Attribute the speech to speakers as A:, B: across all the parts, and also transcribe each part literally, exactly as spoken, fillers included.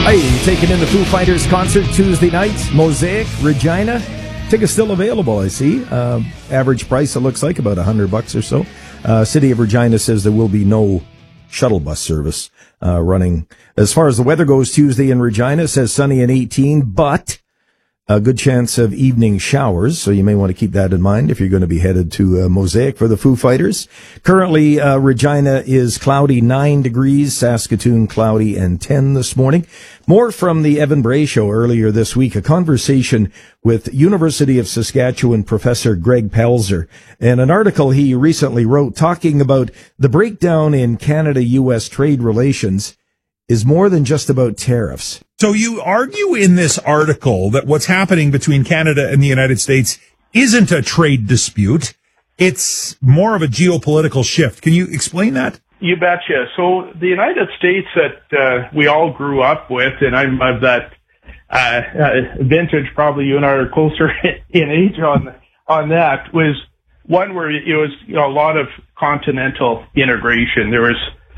A: Hey, taking in the Foo Fighters concert Tuesday night, Mosaic, Regina. Tickets still available, I see. Uh, average price, it looks like, about one hundred bucks or so. Uh, City of Regina says there will be no shuttle bus service uh, running. As far as the weather goes, Tuesday in Regina, it says sunny and eighteen, but a good chance of evening showers, so you may want to keep that in mind if you're going to be headed to uh, Mosaic for the Foo Fighters. Currently, uh, Regina is cloudy, nine degrees, Saskatoon cloudy and ten this morning. More from the Evan Bray Show earlier this week, a conversation with University of Saskatchewan professor Greg Pelzer, and an article he recently wrote talking about the breakdown in Canada-U S trade relations is more than just about tariffs.
B: So you argue in this article that what's happening between Canada and the United States isn't a trade dispute. It's more of a geopolitical shift. Can you explain that?
C: You betcha. So the United States that uh, we all grew up with, and I'm of that uh, uh, vintage, probably you and I are closer in age on on that, was one where it was, you know, a lot of continental integration. There was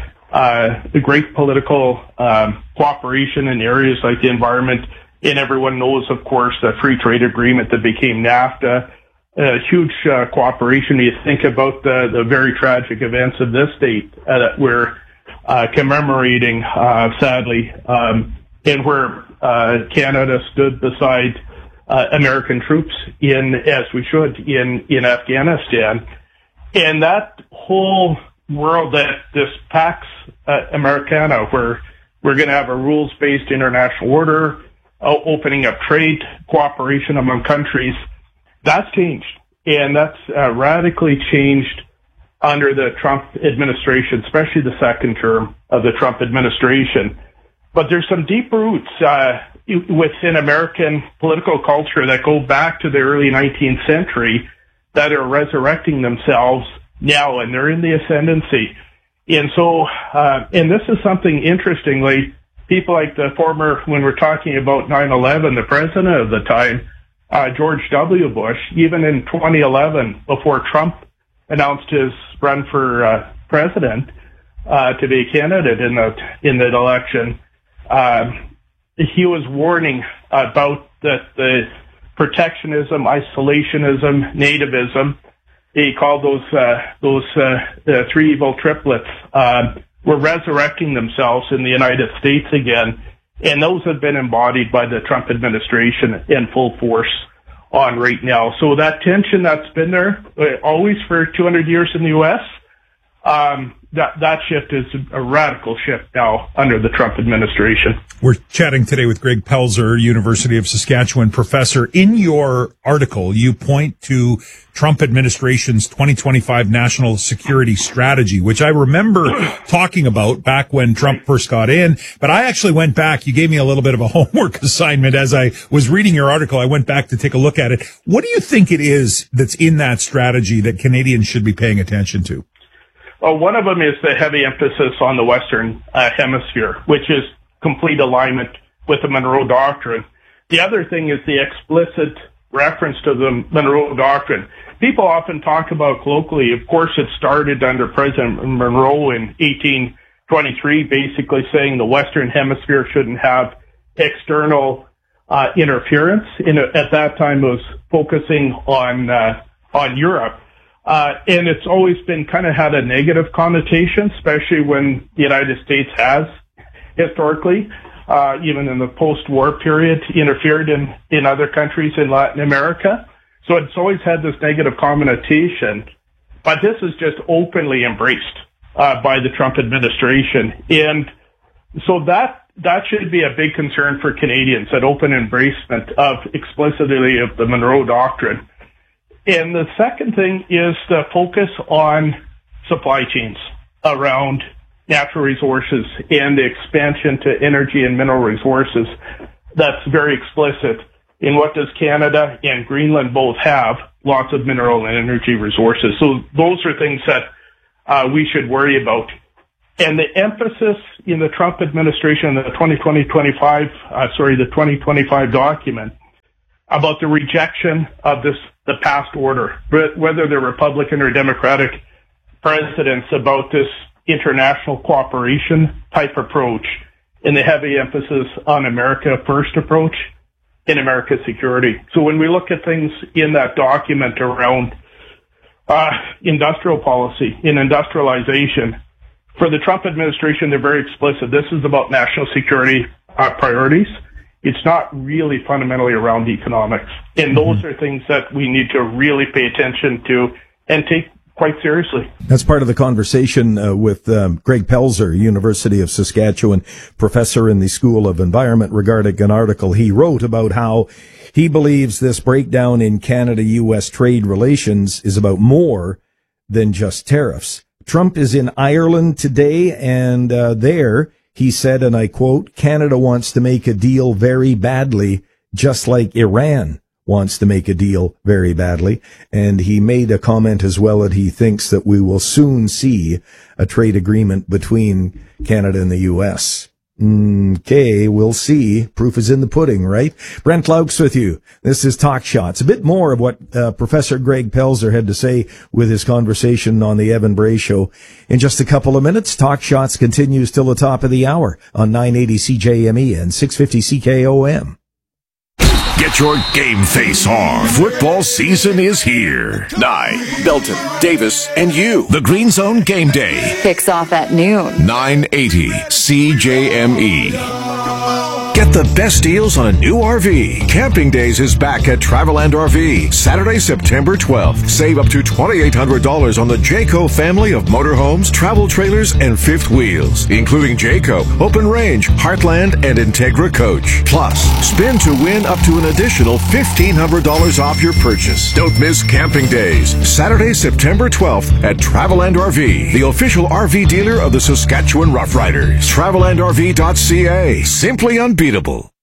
C: Uh, the great political um, cooperation in areas like the environment, and everyone knows, of course, the free trade agreement that became NAFTA. Uh, huge uh, cooperation. You think about the, the very tragic events of this date uh, that we're uh, commemorating, uh, sadly, um, and where uh, Canada stood beside uh, American troops in, as we should, in in Afghanistan, and that whole world that this Pax uh, Americana, where we're going to have a rules-based international order, uh, opening up trade, cooperation among countries, that's changed. And that's uh, radically changed under the Trump administration, especially the second term of the Trump administration. But there's some deep roots uh, within American political culture that go back to the early nineteenth century that are resurrecting themselves now, and they're in the ascendancy. And so, uh, and this is something interestingly, people like the former, when we're talking about nine eleven, the president of the time, uh, George W. Bush, even in twenty eleven, before Trump announced his run for uh, president, uh, to be a candidate in the, in that election, um, he was warning about the, the protectionism, isolationism, nativism. He called those uh, those uh, uh, three evil triplets uh, were resurrecting themselves in the United States again, and those have been embodied by the Trump administration in full force on right now. So that tension that's been there uh, always for two hundred years in the U S, um, that that shift is a radical shift now under the Trump administration.
B: We're chatting today with Greg Pelzer, University of Saskatchewan professor. In your article, you point to Trump administration's twenty twenty-five national security strategy, which I remember talking about back when Trump first got in. But I actually went back. You gave me a little bit of a homework assignment as I was reading your article. I went back to take a look at it. What do you think it is that's in that strategy that Canadians should be paying attention to?
C: Well, one of them is the heavy emphasis on the Western uh, Hemisphere, which is complete alignment with the Monroe Doctrine. The other thing is the explicit reference to the Monroe Doctrine. People often talk about colloquially, of course, it started under President Monroe in eighteen twenty-three, basically saying the Western Hemisphere shouldn't have external uh, interference. In a, at that time, it was focusing on uh, on Europe. Uh, and it's always been kind of had a negative connotation, especially when the United States has historically, uh, even in the post-war period, interfered in, in other countries in Latin America. So it's always had this negative connotation, but this is just openly embraced, uh, by the Trump administration. And so that, that should be a big concern for Canadians, that open embracement of explicitly of the Monroe Doctrine. And the second thing is the focus on supply chains around natural resources and the expansion to energy and mineral resources. That's very explicit. In what does Canada and Greenland both have? Lots of mineral and energy resources. So those are things that uh, we should worry about. And the emphasis in the Trump administration, the twenty twenty twenty-five, uh, sorry, the twenty twenty-five document about the rejection of this, the past order, whether they're Republican or Democratic presidents, about this international cooperation type approach. and the heavy emphasis on America First approach in America's security. So when we look at things in that document around uh, industrial policy, in industrialization, for the Trump administration, they're very explicit. This is about national security uh, priorities. It's not really fundamentally around economics. And those mm-hmm. are things that we need to really pay attention to and take quite seriously.
A: That's part of the conversation uh, with um, Greg Pelzer, University of Saskatchewan, professor in the School of Environment, regarding an article he wrote about how he believes this breakdown in Canada-U S trade relations is about more than just tariffs. Trump is in Ireland today, and uh, there he said, and I quote, "Canada wants to make a deal very badly, just like Iran wants to make a deal very badly." And he made a comment as well that he thinks that we will soon see a trade agreement between Canada and the U S. Okay, we'll see. Proof is in the pudding, right? Brent Laux with you. This is Talk Shots. A bit more of what uh, Professor Greg Pelzer had to say with his conversation on the Evan Bray Show. In just a couple of minutes, Talk Shots continues till the top of the hour on nine eighty C J M E and six fifty C K O M.
D: Get your game face on. Football season is here. Nye, Belton, Davis, and you. The Green Zone Game Day
E: kicks off at noon.
D: nine eighty C J M E. Get the best deals on a new R V. Camping Days is back at Traveland R V. Saturday, September twelfth. Save up to twenty-eight hundred dollars on the Jayco family of motorhomes, travel trailers, and fifth wheels, including Jayco, Open Range, Heartland, and Integra Coach. Plus, spin to win up to an additional fifteen hundred dollars off your purchase. Don't miss Camping Days. Saturday, September twelfth at Traveland R V, the official R V dealer of the Saskatchewan Roughriders. Traveland R V dot C A. Simply unbeatable.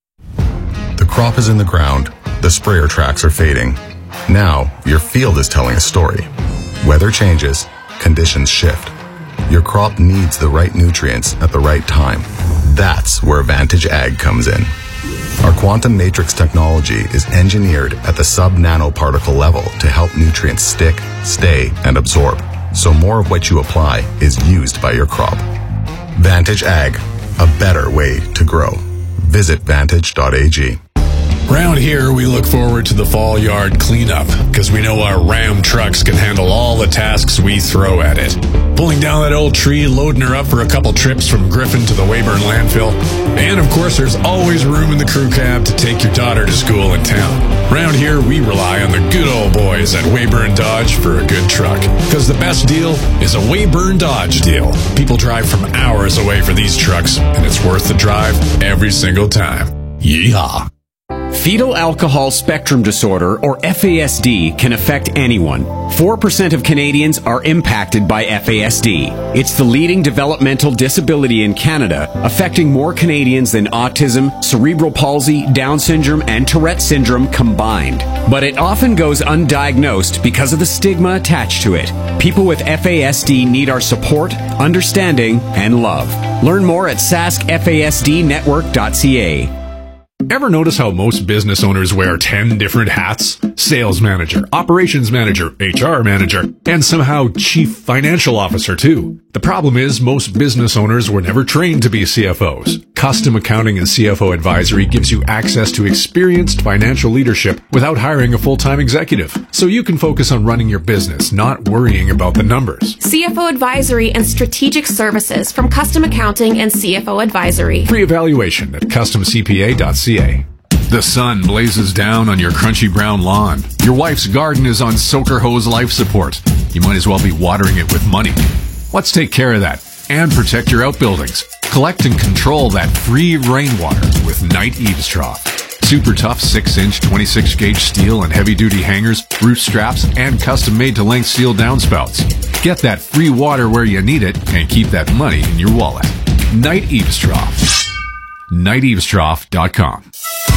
F: The crop is in the ground. The sprayer tracks are fading. Now, your field is telling a story. Weather changes. Conditions shift. Your crop needs the right nutrients at the right time. That's where Vantage Ag comes in. Our quantum matrix technology is engineered at the sub-nanoparticle level to help nutrients stick, stay, and absorb, so more of what you apply is used by your crop. Vantage Ag, a better way to grow. Visit vantage dot A G.
G: Round here, we look forward to the fall yard cleanup because we know our Ram trucks can handle all the tasks we throw at it. Pulling down that old tree, loading her up for a couple trips from Griffin to the Weyburn landfill. And of course, there's always room in the crew cab to take your daughter to school in town. Round here, we rely on the good old boys at Weyburn Dodge for a good truck. Because the best deal is a Weyburn Dodge deal. People drive from hours away for these trucks, and it's worth the drive every single time. Yeehaw.
H: Fetal alcohol spectrum disorder, or F A S D, can affect anyone. four percent of Canadians are impacted by F A S D. It's the leading developmental disability in Canada, affecting more Canadians than autism, cerebral palsy, Down syndrome, and Tourette syndrome combined. But it often goes undiagnosed because of the stigma attached to it. People with F A S D need our support, understanding, and love. Learn more at sask f a s d network dot c a.
G: Ever notice how most business owners wear ten different hats? Sales manager, operations manager, H R manager, and somehow chief financial officer too. The problem is most business owners were never trained to be C F Os. Custom Accounting and C F O Advisory gives you access to experienced financial leadership without hiring a full-time executive. So you can focus on running your business, not worrying about the numbers.
I: C F O Advisory and Strategic Services from Custom Accounting and C F O Advisory.
G: Free evaluation at custom c p a dot c a. The sun blazes down on your crunchy brown lawn. Your wife's garden is on soaker hose life support. You might as well be watering it with money. Let's take care of that and protect your outbuildings. Collect and control that free rainwater with Knight Eaves Trough. Super tough six inch twenty-six gauge steel and heavy-duty hangers, roof straps, and custom-made-to-length steel downspouts. Get that free water where you need it and keep that money in your wallet. Knight Eaves Trough. Knight Eaves Trough dot com.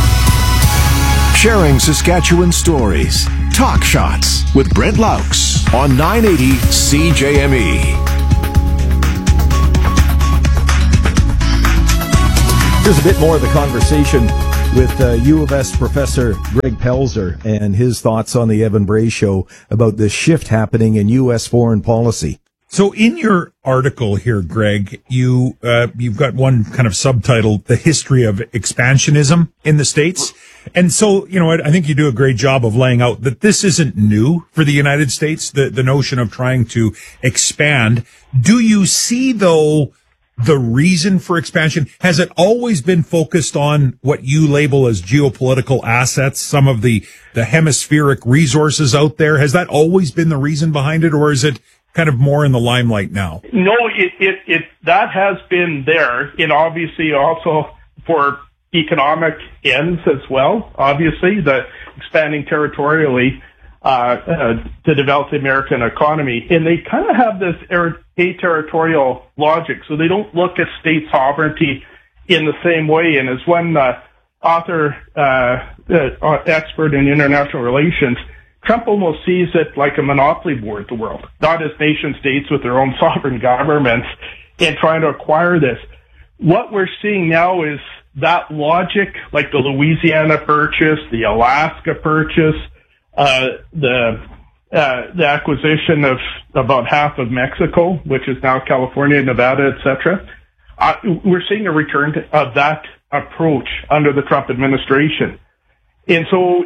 D: Sharing Saskatchewan stories. Talk Shots with Brent Laux on nine eighty C J M E.
A: Here's a bit more of the conversation with uh, U of S professor Greg Pelzer and his thoughts on the Evan Bray Show about this shift happening in U S foreign policy.
B: So in your article here, Greg, you, uh, you've got one kind of subtitle, The History of Expansionism in the States. And so, you know, I, I think you do a great job of laying out that this isn't new for the United States, the, the notion of trying to expand. Do you see, though, the reason for expansion? Has it always been focused on what you label as geopolitical assets, some of the, the hemispheric resources out there? Has that always been the reason behind it, or is it kind of more in the limelight now?
C: No, it, it, it, that has been there, and obviously also for economic ends as well. Obviously, the expanding territorially, uh, uh to develop the American economy. And they kind of have this aterritorial logic, so they don't look at state sovereignty in the same way. And as one, uh, author, uh, uh, expert in international relations, Trump almost sees it like a monopoly board, the world, not as nation states with their own sovereign governments and trying to acquire this. What we're seeing now is that logic, like the Louisiana Purchase, the Alaska Purchase, uh, the, uh, the acquisition of about half of Mexico, which is now California, Nevada, et cetera. Uh, we're seeing a return to, of that approach under the Trump administration. And so,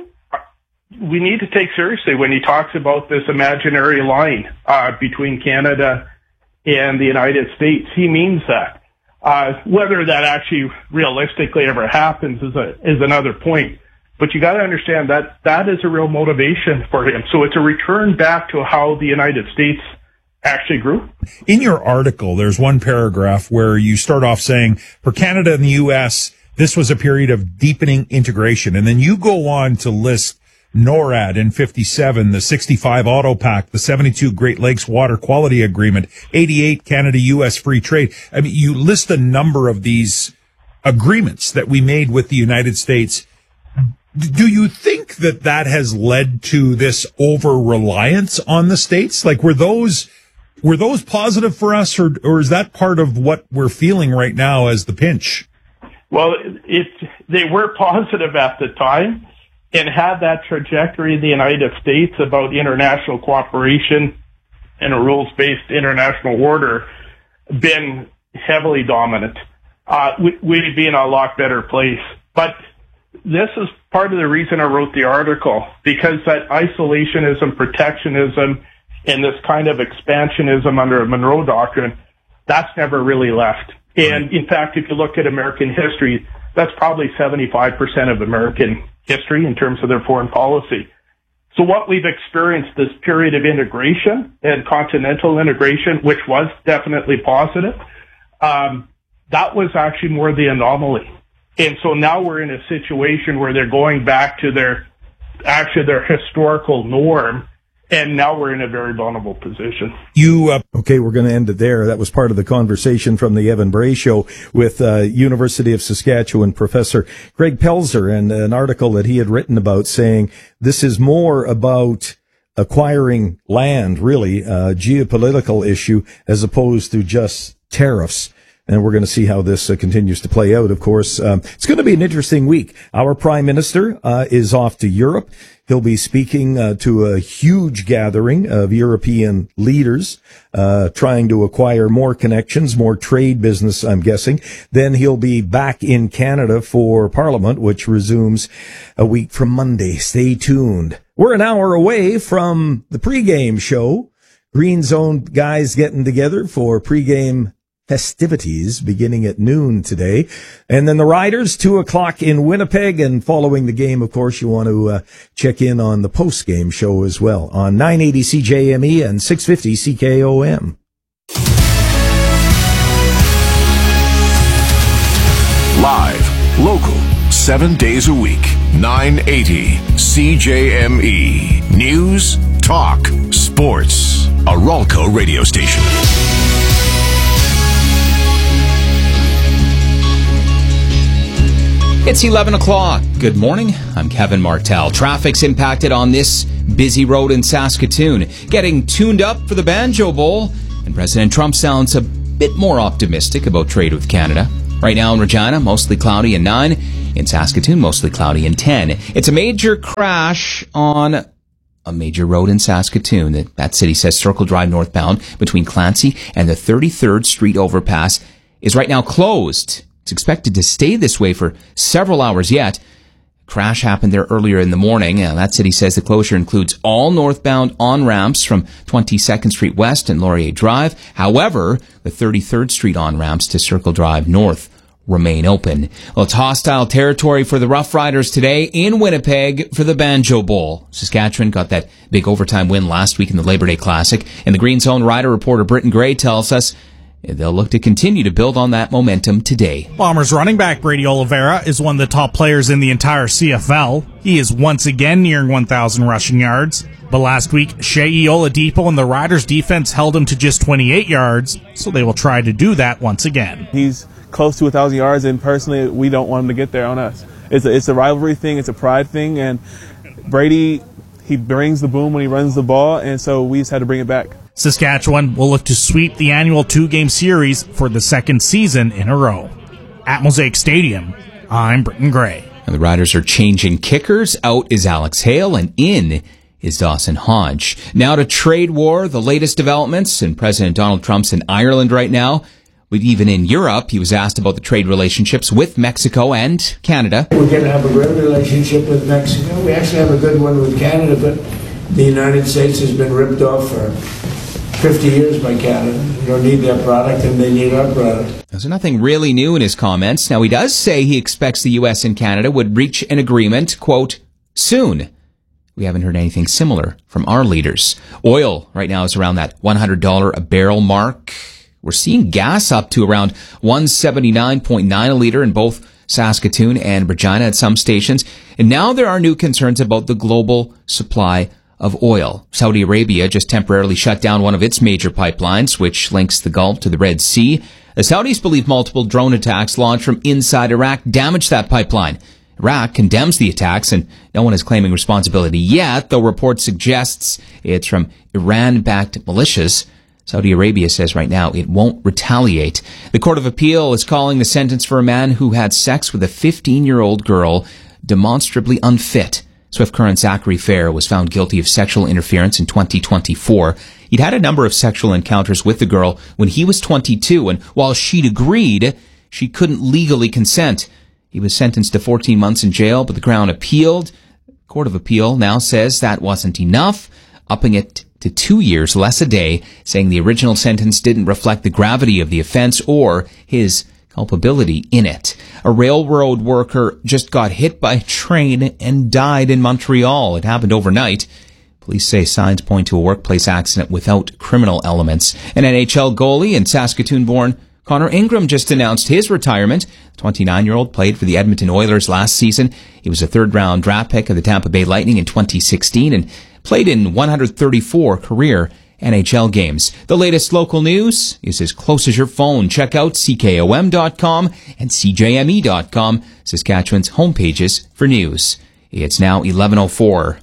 C: we need to take seriously when he talks about this imaginary line uh, between Canada and the United States. He means that. Uh, whether that actually realistically ever happens is a, is another point. But you got to understand that that is a real motivation for him. So it's a return back to how the United States actually grew.
B: In your article, there's one paragraph where you start off saying, for Canada and the U S, this was a period of deepening integration. And then you go on to list NORAD in fifty-seven, the sixty-five Auto Pact, the seventy-two Great Lakes Water Quality Agreement, eighty-eight Canada-U S Free Trade. I mean, you list a number of these agreements that we made with the United States. Do you think that that has led to this over-reliance on the states? Like, were those were those positive for us, or, or is that part of what we're feeling right now as the pinch?
C: Well, it, they were positive at the time, and had that trajectory in the United States about international cooperation and a rules-based international order been heavily dominant, uh, we, we'd be in a lot better place. But this is part of the reason I wrote the article, because that isolationism, protectionism, and this kind of expansionism under a Monroe Doctrine, that's never really left. And in fact, if you look at American history, that's probably seventy-five percent of American history in terms of their foreign policy. So what we've experienced, this period of integration and continental integration, which was definitely positive, um, that was actually more the anomaly. And so now we're in a situation where they're going back to their, actually their historical norm. And now we're in a very vulnerable position.
A: You uh, okay? We're going to end it there. That was part of the conversation from the Evan Bray Show with uh, University of Saskatchewan professor Greg Pelzer, and an article that he had written about saying this is more about acquiring land, really, a geopolitical issue, as opposed to just tariffs. And we're going to see how this uh, continues to play out, of course. Um, it's going to be an interesting week. Our prime minister uh, is off to Europe. He'll be speaking uh, to a huge gathering of European leaders, uh, trying to acquire more connections, more trade business, I'm guessing. Then he'll be back in Canada for Parliament, which resumes a week from Monday. Stay tuned. We're an hour away from the pregame show. Green Zone guys getting together for pregame festivities beginning at noon today. And then the Riders, two o'clock in Winnipeg. And following the game, of course, you want to uh, check in on the post-game show as well on nine eighty C J M E and six fifty C K O M.
D: Live, local, seven days a week, nine eighty C J M E. News, talk, sports. A Ralco radio station.
E: It's eleven o'clock. Good morning. I'm Kevin Martell. Traffic's impacted on this busy road in Saskatoon. Getting tuned up for the Banjo Bowl. And President Trump sounds a bit more optimistic about trade with Canada. Right now in Regina, mostly cloudy and nine. In Saskatoon, mostly cloudy and ten. It's a major crash on a major road in Saskatoon. That, that city says Circle Drive northbound between Clancy and the thirty-third Street overpass is right now closed. It's expected to stay this way for several hours yet. Crash happened there earlier in the morning. Uh, that city says the closure includes all northbound on-ramps from twenty-second Street West and Laurier Drive. However, the thirty-third Street on-ramps to Circle Drive North remain open. Well, it's hostile territory for the Rough Riders today in Winnipeg for the Banjo Bowl. Saskatchewan got that big overtime win last week in the Labor Day Classic, and the Green Zone Rider reporter Britton Gray tells us they'll look to continue to build on that momentum today.
J: Bombers running back Brady Oliveira is one of the top players in the entire C F L. He is once again nearing one thousand rushing yards. But last week, Shea Oladipo and the Riders defense held him to just twenty-eight yards, so they will try to do that once again.
K: He's close to one thousand yards, and personally, we don't want him to get there on us. It's a, it's a rivalry thing, it's a pride thing, and Brady, he brings the boom when he runs the ball, and so we just had to bring it back.
J: Saskatchewan will look to sweep the annual two-game series for the second season in a row. At Mosaic Stadium, I'm Britton Gray.
E: And the Riders are changing kickers. Out is Alex Hale, and in is Dawson Hodge. Now to trade war, the latest developments, and President Donald Trump's in Ireland right now. But even in Europe, he was asked about the trade relationships with Mexico and Canada.
L: We're going to have a great relationship with Mexico. We actually have a good one with Canada, but the United States has been ripped off for fifty years by Canada. We don't need their product, and they need our product.
E: There's nothing really new in his comments. Now, he does say he expects the U S and Canada would reach an agreement, quote, soon. We haven't heard anything similar from our leaders. Oil right now is around that one hundred dollars a barrel mark. We're seeing gas up to around one seventy-nine point nine a liter in both Saskatoon and Regina at some stations. And now there are new concerns about the global supply of oil. Saudi Arabia just temporarily shut down one of its major pipelines, which links the Gulf to the Red Sea. The Saudis believe multiple drone attacks launched from inside Iraq damaged that pipeline. Iraq condemns the attacks, and no one is claiming responsibility yet, though report suggests it's from Iran-backed militias. Saudi Arabia says right now it won't retaliate. The Court of Appeal is calling the sentence for a man who had sex with a fifteen-year-old girl demonstrably unfit. Swift Current Zachary Fair was found guilty of sexual interference in twenty twenty-four. He'd had a number of sexual encounters with the girl when he was twenty-two, and while she'd agreed, she couldn't legally consent. He was sentenced to fourteen months in jail, but the Crown appealed. The Court of Appeal now says that wasn't enough, upping it to two years less a day, saying the original sentence didn't reflect the gravity of the offense or his culpability in it. A railroad worker just got hit by a train and died in Montreal. It happened overnight. Police say signs point to a workplace accident without criminal elements. An N H L goalie and Saskatoon-born Connor Ingram just announced his retirement. The twenty-nine-year-old played for the Edmonton Oilers last season. He was a third-round draft pick of the Tampa Bay Lightning in twenty sixteen and played in one hundred thirty-four career N H L games. The latest local news is as close as your phone. Check out C K O M dot com and C J M E dot com, Saskatchewan's homepages for news. It's now eleven oh four.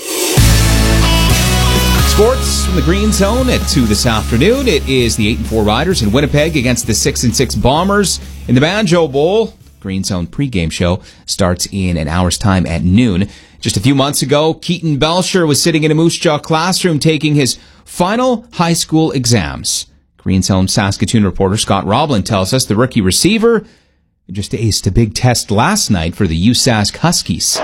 E: Sports from the Green Zone at two this afternoon. It is the eight and four Riders in Winnipeg against the six and six Bombers in the Banjo Bowl. Green Zone pregame show starts in an hour's time at noon. Just a few months ago, Keaton Belcher was sitting in a Moose Jaw classroom taking his final high school exams. Green Zone Saskatoon reporter Scott Roblin tells us the rookie receiver just aced a big test last night for the U S A S Huskies.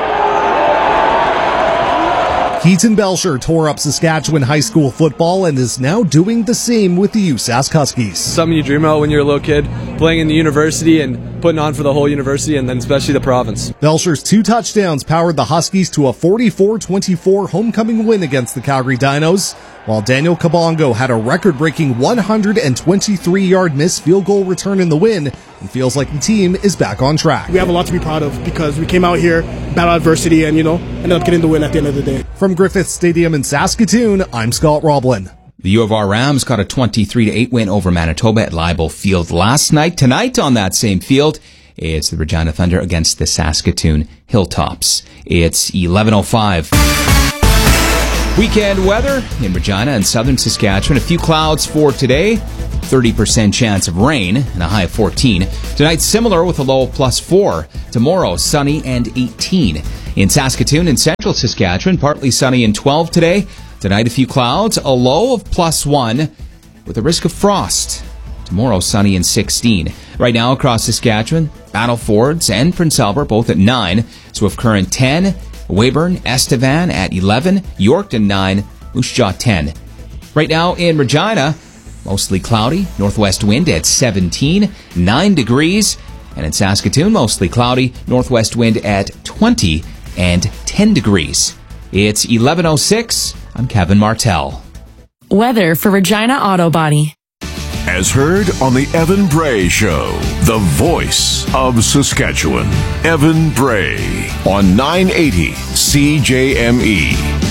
M: Keaton Belcher tore up Saskatchewan high school football and is now doing the same with the U S A S Huskies.
N: Something you dream about when you're a little kid, playing in the university and putting on for the whole university and then especially the province.
M: Belcher's two touchdowns powered the Huskies to a forty-four twenty-four homecoming win against the Calgary Dinos, while Daniel Kabongo had a record-breaking one hundred twenty-three-yard missed field goal return in the win and feels like the team is back on track.
O: We have a lot to be proud of because we came out here, battled adversity, and, you know, ended up getting the win at the end of the day.
M: From Griffith Stadium in Saskatoon, I'm Scott Roblin.
E: The U of R Rams got a twenty-three to eight win over Manitoba at Leibel Field last night. Tonight on that same field, it's the Regina Thunder against the Saskatoon Hilltops. It's eleven oh five. Weekend weather in Regina and southern Saskatchewan. A few clouds for today. thirty percent chance of rain and a high of fourteen. Tonight, similar with a low of plus four. Tomorrow, sunny and eighteen. In Saskatoon and central Saskatchewan, partly sunny and twelve today. Tonight, a few clouds, a low of plus one with a risk of frost. Tomorrow, sunny and sixteen. Right now, across Saskatchewan, Battle Fords and Prince Albert both at nine. Swift Current ten. Weyburn, Estevan at eleven. Yorkton nine. Moose Jaw ten. Right now in Regina, mostly cloudy. Northwest wind at seventeen. nine degrees. And in Saskatoon, mostly cloudy. Northwest wind at twenty and ten degrees. It's eleven oh six. I'm Kevin Martell.
I: Weather for Regina Auto Body.
D: As heard on the Evan Bray Show, the voice of Saskatchewan. Evan Bray on nine eighty C J M E.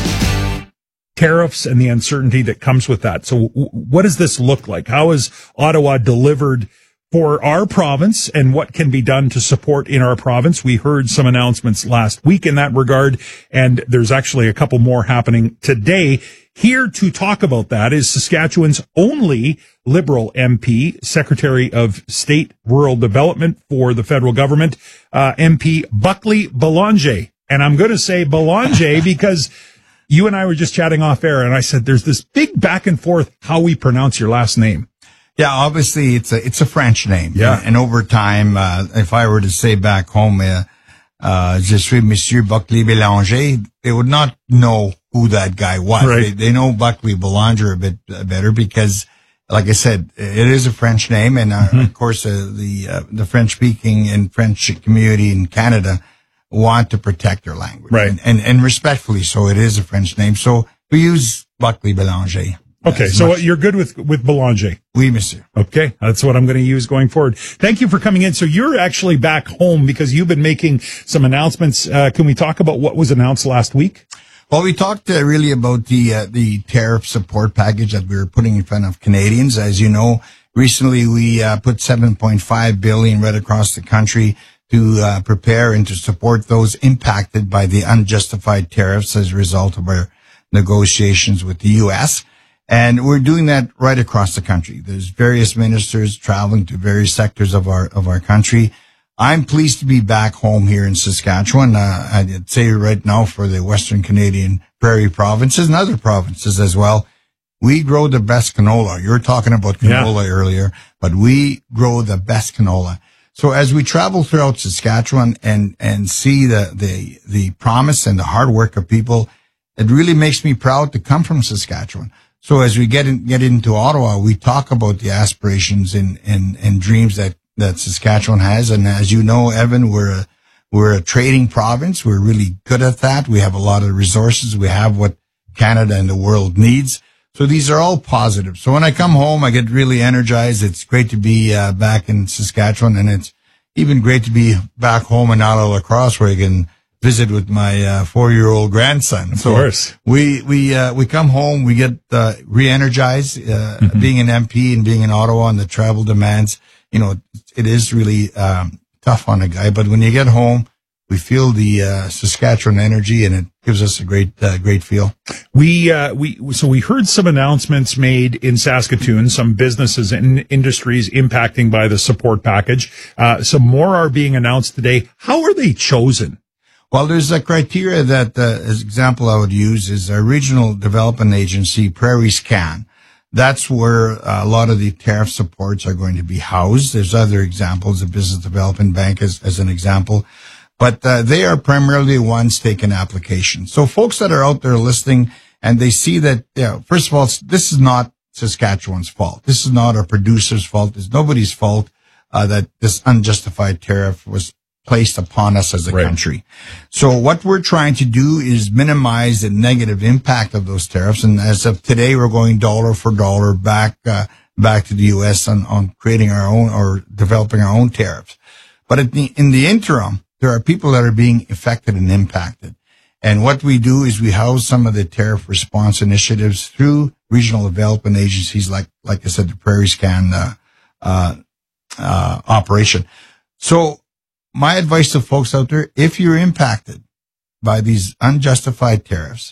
B: Tariffs and the uncertainty that comes with that. So w- what does this look like? How is Ottawa delivered for our province, and what can be done to support in our province? We heard some announcements last week in that regard, and there's actually a couple more happening today. Here to talk about that is Saskatchewan's only Liberal M P, Secretary of State Rural Development for the federal government, uh, M P Buckley Belanger. And I'm going to say Belanger because you and I were just chatting off air, and I said there's this big back and forth how we pronounce your last name.
P: Yeah, obviously it's a it's a French name.
B: Yeah,
P: and, and over time, uh, if I were to say back home, uh, uh, je suis Monsieur Buckley Belanger, they would not know who that guy was.
B: Right.
P: They, they know Buckley Belanger a bit uh, better because, like I said, it is a French name, and uh, mm-hmm. of course, uh, the uh, the French speaking and French community in Canada want to protect their language,
B: right?
P: And, and and respectfully, so it is a French name. So we use Buckley Belanger.
B: Okay, so much. You're good with with Belanger.
P: Oui, monsieur.
B: Okay, that's what I'm going to use going forward. Thank you for coming in. So you're actually back home because you've been making some announcements. Uh, can we talk about what was announced last week?
P: Well, we talked uh, really about the uh, the tariff support package that we were putting in front of Canadians. As you know, recently we uh, put seven point five billion dollars right across the country to uh, prepare and to support those impacted by the unjustified tariffs as a result of our negotiations with the U S. And we're doing that right across the country. There's various ministers traveling to various sectors of our of our country. I'm pleased to be back home here in Saskatchewan. Uh, I'd say right now for the Western Canadian Prairie provinces and other provinces as well. We grow the best canola. You were talking about canola yeah. earlier, but we grow the best canola. So as we travel throughout Saskatchewan and, and see the, the, the promise and the hard work of people, it really makes me proud to come from Saskatchewan. So as we get in, get into Ottawa, we talk about the aspirations and, and, and dreams that, that Saskatchewan has. And as you know, Evan, we're a, we're a trading province. We're really good at that. We have a lot of resources. We have what Canada and the world needs. So these are all positive. So when I come home, I get really energized. It's great to be uh, back in Saskatchewan, and it's even great to be back home in Ottawa La Crosse where I can visit with my uh, four-year-old grandson.
B: Of
P: so
B: course.
P: We we uh, we come home, we get uh, re-energized. Uh, mm-hmm. Being an M P and being in Ottawa and the travel demands, you know, it is really um, tough on a guy. But when you get home, we feel the uh, Saskatchewan energy, and it gives us a great, uh, great feel.
B: We, uh, we, so we heard some announcements made in Saskatoon, some businesses and industries impacting by the support package. Uh, some more are being announced today. How are they chosen?
P: Well, there's a criteria that, uh, as example I would use is our regional development agency, Prairie Scan. That's where a lot of the tariff supports are going to be housed. There's other examples, the Business Development Bank as, as an example. But uh, they are primarily the ones taking applications. So folks that are out there listening and they see that, you know, first of all, this is not Saskatchewan's fault. This is not our producer's fault. It's nobody's fault uh, that this unjustified tariff was placed upon us as a right. country. So what we're trying to do is minimize the negative impact of those tariffs. And as of today, we're going dollar for dollar back uh, back to the U S on, on creating our own or developing our own tariffs. But in the, in the interim, there are people that are being affected and impacted. And what we do is we house some of the tariff response initiatives through regional development agencies like, like I said, the Prairie Scan, uh, uh, uh, operation. So my advice to folks out there, if you're impacted by these unjustified tariffs,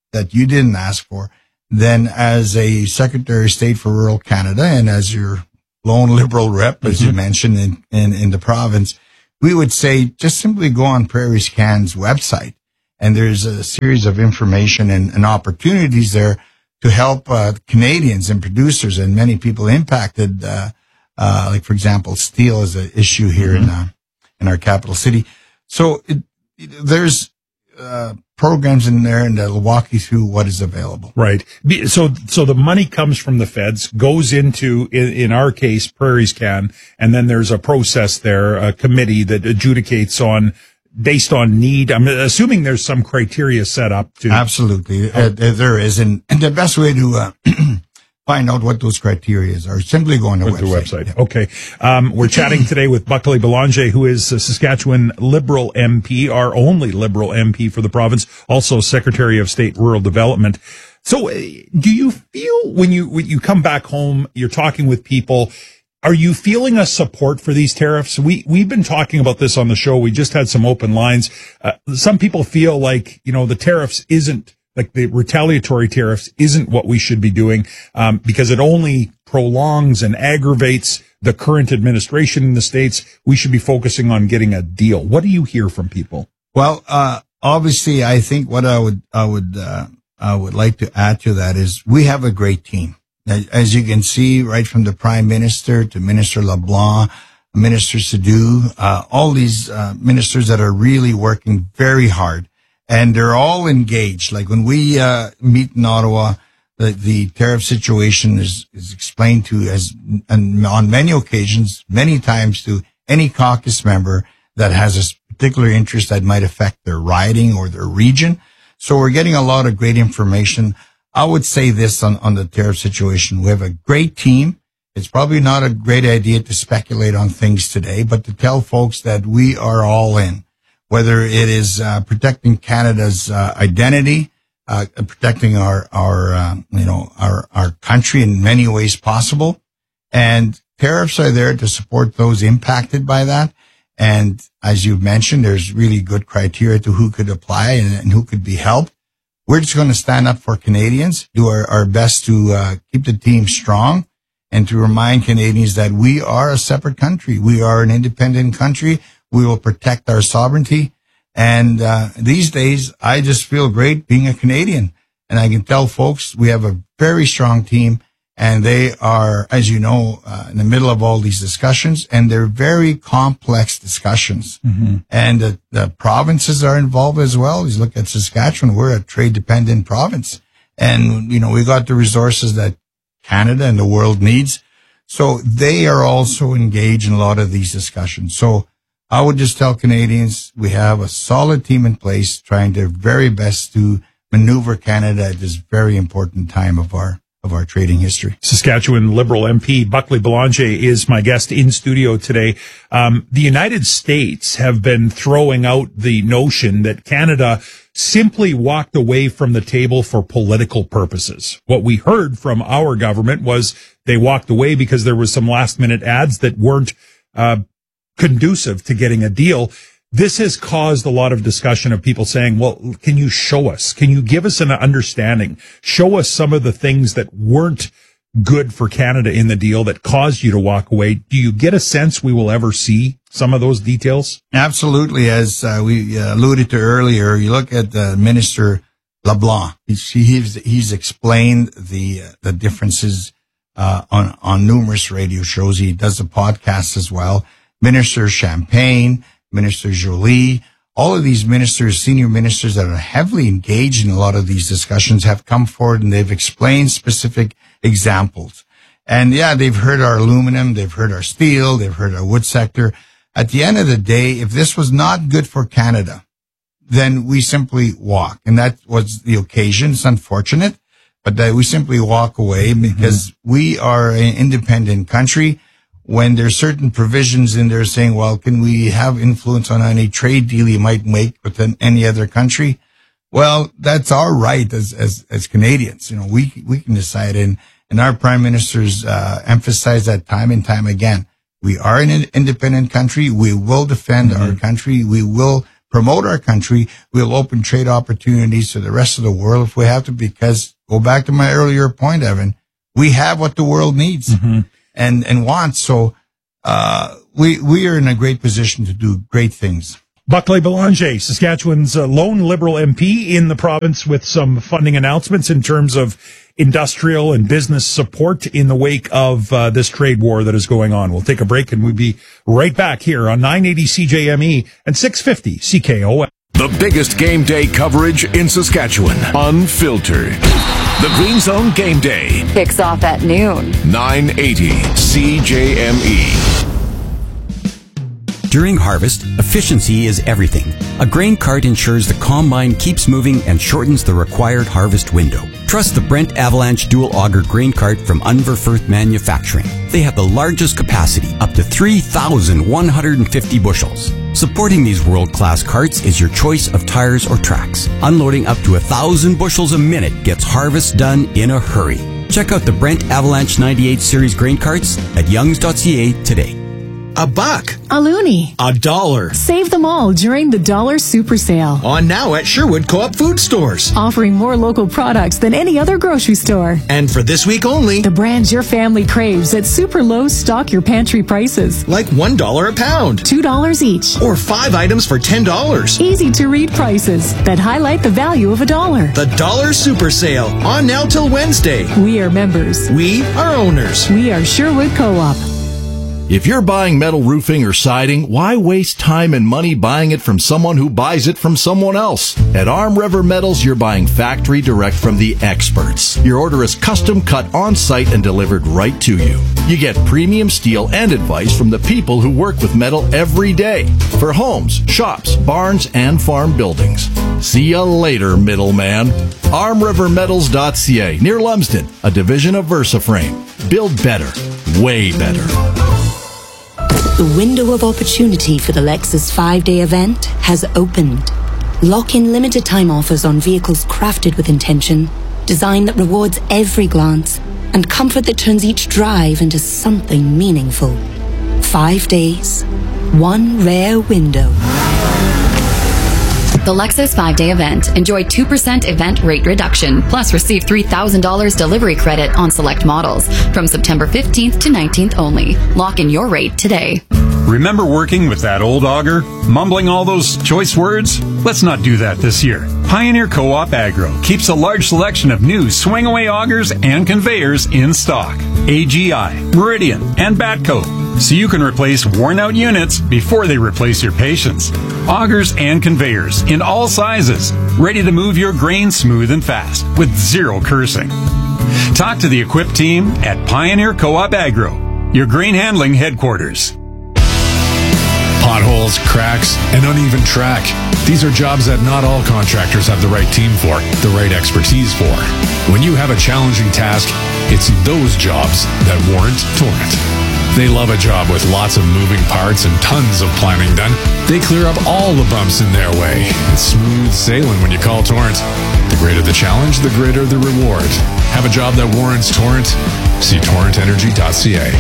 P: that you didn't ask for, then as a Secretary of State for Rural Canada and as your lone Liberal rep, as mm-hmm. you mentioned in, in, in the province, we would say just simply go on Prairie Scan's website. And there's a series of information and, and opportunities there to help uh, Canadians and producers and many people impacted, uh, uh, like, for example, steel is an issue here mm-hmm. in uh, in our capital city. So it, it, there's uh, programs in there, and they'll walk you through what is available.
B: Right. So so the money comes from the feds, goes into, in, in our case, Prairie Scan, and then there's a process there, a committee that adjudicates on based on need. I'm assuming there's some criteria set up to.
P: Absolutely. Uh, there is. And, and the best way to uh, find out what those criteria are, simply go on the website.
B: The website. Yeah. Okay. Um, we're chatting today with Buckley Belanger, who is a Saskatchewan Liberal M P, our only Liberal M P for the province, also Secretary of State Rural Development. So uh, do you feel when you, when you come back home, you're talking with people, are you feeling a support for these tariffs? We, we've been talking about this on the show. We just had some open lines. Uh, some people feel like, you know, the tariffs isn't, like the retaliatory tariffs isn't what we should be doing, um, because it only prolongs and aggravates the current administration in the States. We should be focusing on getting a deal. What do you hear from people?
P: Well, uh, obviously, I think what I would, I would, uh, I would like to add to that is we have a great team. As you can see, right from the Prime Minister to Minister LeBlanc, Minister Sadu, uh, all these uh, ministers that are really working very hard, and they're all engaged. Like when we uh, meet in Ottawa, the, the tariff situation is, is explained to as, and on many occasions, many times to any caucus member that has a particular interest that might affect their riding or their region. So we're getting a lot of great information. I would say this on, on the tariff situation. We have a great team. It's probably not a great idea to speculate on things today, but to tell folks that we are all in, whether it is uh, protecting Canada's uh, identity, uh, protecting our, our, uh, you know, our, our country in many ways possible. And tariffs are there to support those impacted by that. And as you've mentioned, there's really good criteria to who could apply and, and who could be helped. We're just going to stand up for Canadians, do our, our best to uh, keep the team strong, and to remind Canadians that we are a separate country. We are an independent country. We will protect our sovereignty. And uh, these days, I just feel great being a Canadian. And I can tell folks we have a very strong team, and they are, as you know, uh, in the middle of all these discussions, and they're very complex discussions. Mm-hmm. And the, the provinces are involved as well. You look at Saskatchewan, we're a trade-dependent province. And, you know, we got the resources that Canada and the world needs. So they are also engaged in a lot of these discussions. So I would just tell Canadians we have a solid team in place trying their very best to maneuver Canada at this very important time of our of our trading history.
B: Saskatchewan Liberal M P Buckley Belanger is my guest in studio today. Um, the United States have been throwing out the notion that Canada simply walked away from the table for political purposes. What we heard from our government was they walked away because there was some last minute ads that weren't uh, conducive to getting a deal. This has caused a lot of discussion of people saying, well, can you show us? Can you give us an understanding? Show us some of the things that weren't good for Canada in the deal that caused you to walk away. Do you get a sense we will ever see some of those details?
P: Absolutely. As uh, we uh, alluded to earlier, you look at uh, Minister LeBlanc. He's, he's, he's explained the uh, the differences uh, on, on numerous radio shows. He does a podcast as well. Minister Champagne, Minister Jolie, all of these ministers, senior ministers that are heavily engaged in a lot of these discussions have come forward and they've explained specific examples. And yeah, they've heard our aluminum, they've heard our steel, they've heard our wood sector. At the end of the day, if this was not good for Canada, then we simply walk. And that was the occasion. It's unfortunate, but that we simply walk away because mm-hmm. we are an independent country. When there's certain provisions in there saying, well, can we have influence on any trade deal you might make with an, any other country? Well, that's our right as, as, as Canadians. You know, we, we can decide. And, and our prime ministers, uh, emphasize that time and time again. We are an independent country. We will defend mm-hmm. our country. We will promote our country. We'll open trade opportunities to the rest of the world if we have to, because go back to my earlier point, Evan, we have what the world needs mm-hmm. and, and wants. So, uh, we, we are in a great position to do great things.
B: Buckley Belanger, Saskatchewan's uh, lone Liberal M P in the province, with some funding announcements in terms of industrial and business support in the wake of uh, this trade war that is going on. We'll take a break and we'll be right back here on nine eighty C J M E and six fifty C K O M.
D: The biggest game day coverage in Saskatchewan, unfiltered. The Green Zone Game Day
Q: kicks off at noon.
D: nine eighty C J M E.
R: During harvest, efficiency is everything. A grain cart ensures the combine keeps moving and shortens the required harvest window. Trust the Brent Avalanche Dual Auger Grain Cart from Unverfirth Manufacturing. They have the largest capacity, up to three thousand one hundred fifty bushels. Supporting these world-class carts is your choice of tires or tracks. Unloading up to one thousand bushels a minute gets harvest done in a hurry. Check out the Brent Avalanche ninety-eight Series grain carts at youngs dot c a today.
S: A buck.
T: A loonie.
S: A dollar.
T: Save them all during the Dollar Super Sale.
S: On now at Sherwood Co-op Food Stores.
T: Offering more local products than any other grocery store.
S: And for this week only,
T: the brands your family craves at super low stock your pantry prices.
S: Like one dollar a pound.
T: two dollars each.
S: Or five items for ten dollars.
T: Easy to read prices that highlight the value of a dollar.
S: The Dollar Super Sale. On now till Wednesday.
T: We are members.
S: We are owners.
T: We are Sherwood Co-op.
U: If you're buying metal roofing or siding, why waste time and money buying it from someone who buys it from someone else? At Arm River Metals, you're buying factory direct from the experts. Your order is custom cut on site and delivered right to you. You get premium steel and advice from the people who work with metal every day for homes, shops, barns, and farm buildings. See you later, middleman. arm river metals dot c a, near Lumsden, a division of VersaFrame. Build better, way better.
V: The window of opportunity for the Lexus five-day event has opened. Lock in limited time offers on vehicles crafted with intention, design that rewards every glance, and comfort that turns each drive into something meaningful. Five days, one rare window.
Q: The Lexus five-day event. Enjoy two percent event rate reduction, plus receive three thousand dollars delivery credit on select models from September fifteenth to nineteenth only. Lock in your rate today.
W: Remember working with that old auger? Mumbling all those choice words? Let's not do that this year. Pioneer Co-op Agro keeps a large selection of new swing-away augers and conveyors in stock. A G I, Meridian, and Batco, so you can replace worn-out units before they replace your patience. Augers and conveyors in all sizes, ready to move your grain smooth and fast with zero cursing. Talk to the equipped team at Pioneer Co-op Agro, your grain handling headquarters.
G: Potholes, cracks, and uneven track. These are jobs that not all contractors have the right team for, the right expertise for. When you have a challenging task, it's those jobs that warrant Torrent. They love a job with lots of moving parts and tons of planning done. They clear up all the bumps in their way. It's smooth sailing when you call Torrent. The greater the challenge, the greater the reward. Have a job that warrants Torrent? See torrent energy dot c a.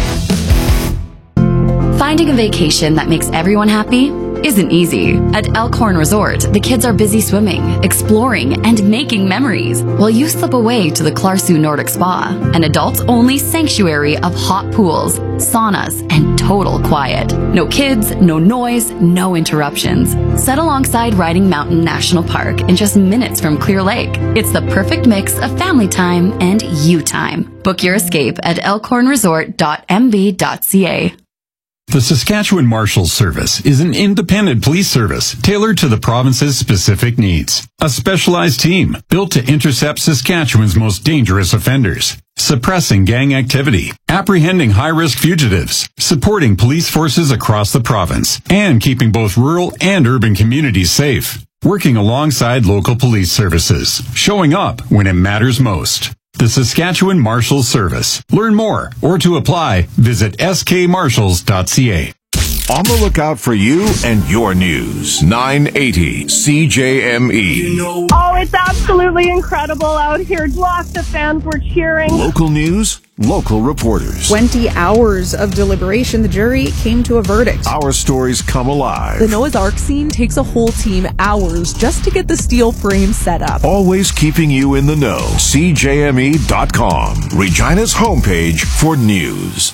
Q: Finding a vacation that makes everyone happy isn't easy. At Elkhorn Resort, the kids are busy swimming, exploring, and making memories, while you slip away to the Clarsu Nordic Spa, an adults-only sanctuary of hot pools, saunas, and total quiet. No kids, no noise, no interruptions. Set alongside Riding Mountain National Park in just minutes from Clear Lake. It's the perfect mix of family time and you time. Book your escape at elkhorn resort dot m b dot c a.
W: The Saskatchewan Marshals Service is an independent police service tailored to the province's specific needs. A specialized team built to intercept Saskatchewan's most dangerous offenders, suppressing gang activity, apprehending high-risk fugitives, supporting police forces across the province, and keeping both rural and urban communities safe. Working alongside local police services, showing up when it matters most. The Saskatchewan Marshals Service. Learn more or to apply, visit s k marshals dot c a.
D: On the lookout for you and your news. nine eighty C J M E.
C: Oh, it's absolutely incredible out here. Lots of fans were cheering.
D: Local news, local reporters.
F: twenty hours of deliberation, the jury came to a verdict.
D: Our stories come alive.
H: The Noah's Ark scene takes a whole team hours just to get the steel frame set up.
D: Always keeping you in the know. C J M E dot com, Regina's homepage for news.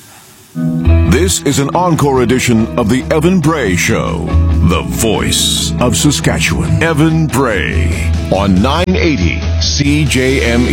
D: This is an encore edition of the Evan Bray Show, the voice of Saskatchewan. Evan Bray on nine eighty C J M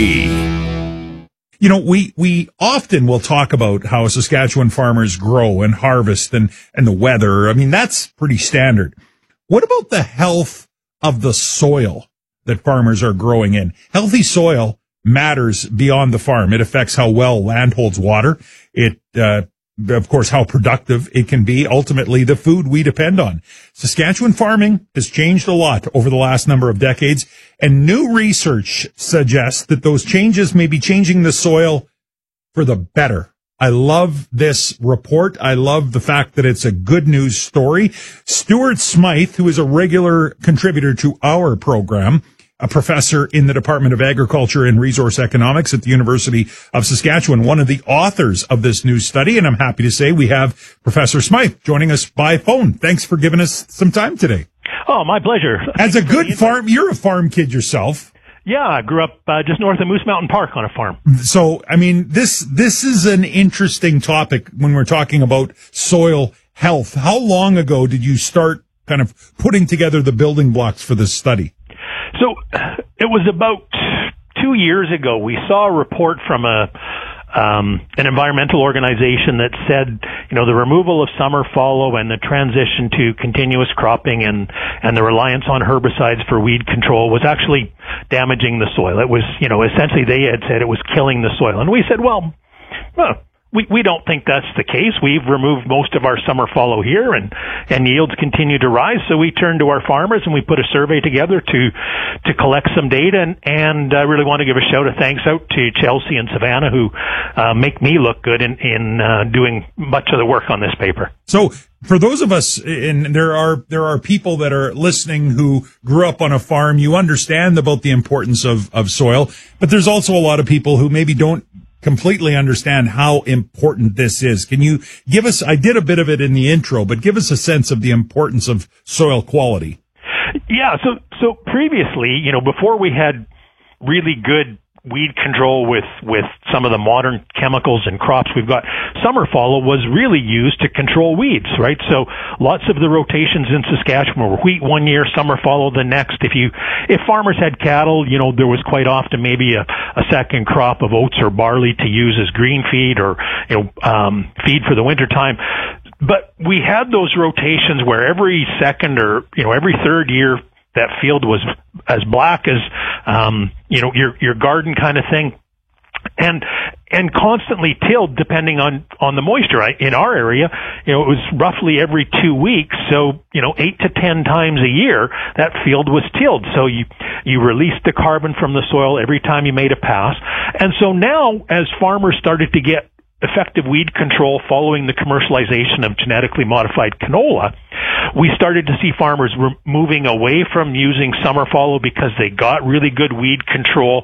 D: E.
B: You know, we, we often will talk about how Saskatchewan farmers grow and harvest and, and the weather. I mean, that's pretty standard. What about the health of the soil that farmers are growing in? Healthy soil matters beyond the farm. It affects how well land holds water. It, uh, of course, how productive it can be, ultimately the food we depend on. Saskatchewan farming has changed a lot over the last number of decades, and new research suggests that those changes may be changing the soil for the better. I love this report. I love the fact that it's a good news story. Stuart Smythe, who is a regular contributor to our program, a professor in the Department of Agriculture and Resource Economics at the University of Saskatchewan, one of the authors of this new study. And I'm happy to say we have Professor Smythe joining us by phone. Thanks for giving us some time today.
X: Oh, my pleasure.
B: As a good farm, you're a farm kid yourself.
X: Yeah, I grew up uh, just north of Moose Mountain Park on a farm.
B: So, I mean, this this is an interesting topic when we're talking about soil health. How long ago did you start kind of putting together the building blocks for this study?
X: So it was about two years ago. We saw a report from a um, an environmental organization that said, you know, the removal of summer fallow and the transition to continuous cropping and and the reliance on herbicides for weed control was actually damaging the soil. It was, you know, essentially they had said it was killing the soil, and we said, well, well We we don't think that's the case. We've removed most of our summer fallow here, and, and yields continue to rise. So we turned to our farmers and we put a survey together to to collect some data. And, and I really want to give a shout of thanks out to Chelsea and Savannah, who uh, make me look good in in uh, doing much of the work on this paper.
B: So for those of us, and there are there are people that are listening who grew up on a farm, you understand about the importance of of soil, but there's also a lot of people who maybe don't completely understand how important this is. Can you give us, I did a bit of it in the intro, but give us a sense of the importance of soil quality.
X: Yeah, so so previously, you know, before we had really good weed control with, with some of the modern chemicals and crops we've got, summer fallow was really used to control weeds, right? So lots of the rotations in Saskatchewan were wheat one year, summer fallow the next. If you, if farmers had cattle, you know, there was quite often maybe a, a second crop of oats or barley to use as green feed or, you know, um, feed for the winter time. But we had those rotations where every second or, you know, every third year, that field was as black as, um, you know, your, your garden kind of thing. And, and constantly tilled depending on, on the moisture. In our area, you know, it was roughly every two weeks. So, you know, eight to ten times a year, that field was tilled. So you, you released the carbon from the soil every time you made a pass. And so now, as farmers started to get effective weed control following the commercialization of genetically modified canola, we started to see farmers re- moving away from using summer fallow because they got really good weed control,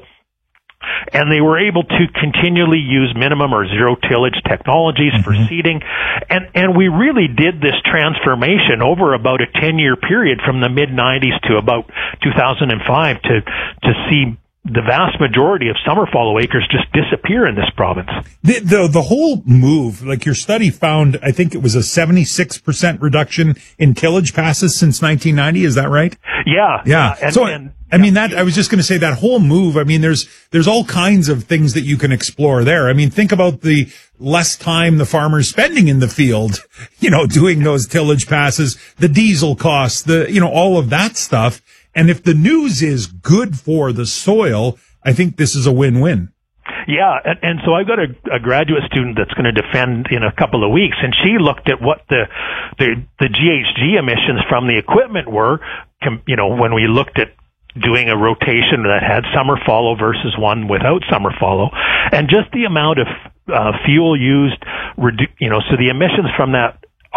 X: and they were able to continually use minimum or zero tillage technologies mm-hmm. for seeding. And, and we really did this transformation over about a ten-year period from the mid nineties to about two thousand five to, to see the vast majority of summer fallow acres just disappear in this province.
B: The, the the whole move, like your study found, I think it was a seventy-six percent reduction in tillage passes since nineteen ninety. Is that right?
X: Yeah.
B: Yeah.
X: And,
B: so,
X: and,
B: I mean, that, I was just going to say that whole move, I mean, there's, there's all kinds of things that you can explore there. I mean, think about the less time the farmer's spending in the field, you know, doing those tillage passes, the diesel costs, the, you know, all of that stuff. And if the news is good for the soil, I think this is a win-win.
X: Yeah, and, and so I've got a, a graduate student that's going to defend in a couple of weeks, and she looked at what the the, the G H G emissions from the equipment were, you know, when we looked at doing a rotation that had summer fallow versus one without summer fallow, and just the amount of uh, fuel used, redu- you know, so the emissions from that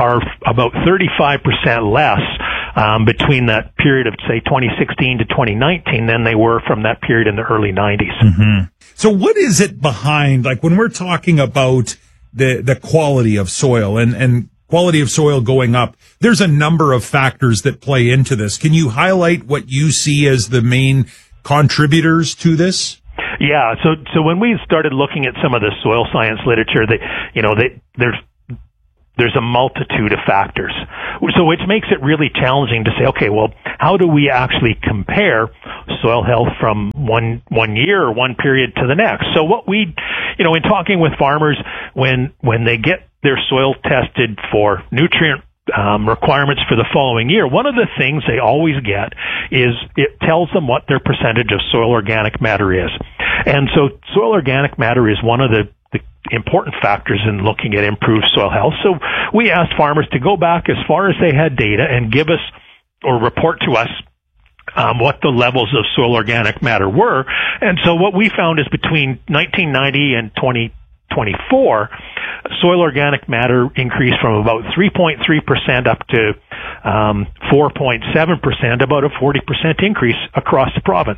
X: are about thirty-five percent less um, between that period of, say, twenty sixteen to twenty nineteen than they were from that period in the early nineties.
B: Mm-hmm. So what is it behind, like when we're talking about the the quality of soil and, and quality of soil going up, there's a number of factors that play into this. Can you highlight what you see as the main contributors to this?
X: Yeah, so so when we started looking at some of the soil science literature, they, you know, they, there's there's a multitude of factors, so which makes it really challenging to say, okay, well, how do we actually compare soil health from one one year or one period to the next? So what we, you know, in talking with farmers, when when they get their soil tested for nutrient Um, requirements for the following year, one of the things they always get is it tells them what their percentage of soil organic matter is. And so soil organic matter is one of the, the important factors in looking at improved soil health. So we asked farmers to go back as far as they had data and give us or report to us um, what the levels of soil organic matter were. And so what we found is between nineteen ninety and twenty twenty-four, soil organic matter increased from about three point three percent up to um, four point seven percent, about a forty percent increase across the province.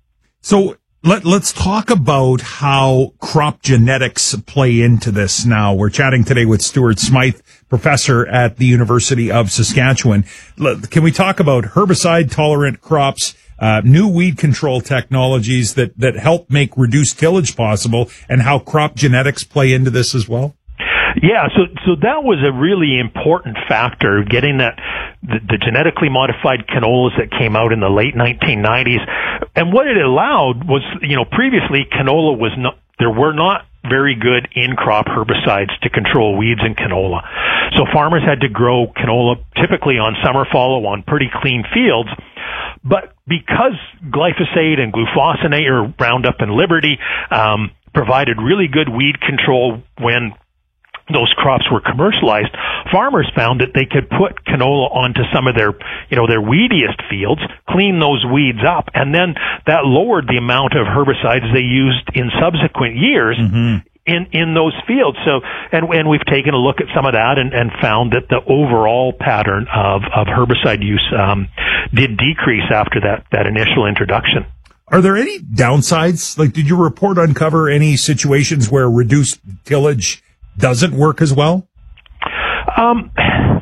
B: So let, let's talk about how crop genetics play into this now. We're chatting today with Stuart Smythe, professor at the University of Saskatchewan. Can we talk about herbicide-tolerant crops, Uh, new weed control technologies that, that help make reduced tillage possible, and how crop genetics play into this as well?
X: Yeah, so so that was a really important factor, getting that the, the genetically modified canolas that came out in the late nineteen nineties. And what it allowed was, you know, previously canola was not, there were not very good in-crop herbicides to control weeds in canola. So farmers had to grow canola typically on summer fallow on pretty clean fields. But because glyphosate and glufosinate or Roundup and Liberty um, provided really good weed control when those crops were commercialized, farmers found that they could put canola onto some of their, you know, their weediest fields, clean those weeds up, and then that lowered the amount of herbicides they used in subsequent years. Mm-hmm. in, in those fields. So, and, and we've taken a look at some of that and, and found that the overall pattern of, of herbicide use, um, did decrease after that, that initial introduction.
B: Are there any downsides? Like, did your report uncover any situations where reduced tillage doesn't work as well?
X: Um,